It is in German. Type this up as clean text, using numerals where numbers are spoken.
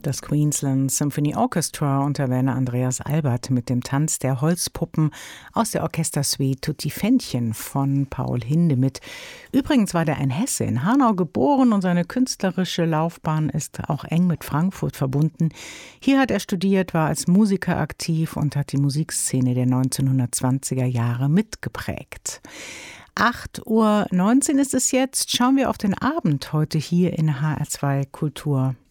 Das Queensland Symphony Orchestra unter Werner Andreas Albert mit dem Tanz der Holzpuppen aus der Orchestersuite Tutti Fändchen von Paul Hindemith. Übrigens war der ein Hesse, in Hanau geboren, und seine künstlerische Laufbahn ist auch eng mit Frankfurt verbunden. Hier hat er studiert, war als Musiker aktiv und hat die Musikszene der 1920er Jahre mitgeprägt. 8:19 Uhr ist es jetzt. Schauen wir auf den Abend heute hier in HR2 Kultur.